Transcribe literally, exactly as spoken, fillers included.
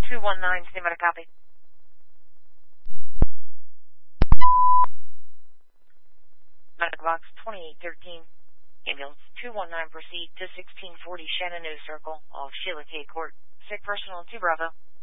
two one nine, stand by to copy. Medical box twenty-eight thirteen. Ambulance two one nine, proceed to sixteen forty Shenandoah Circle off Sheila K. Court. Sick person on two Bravo.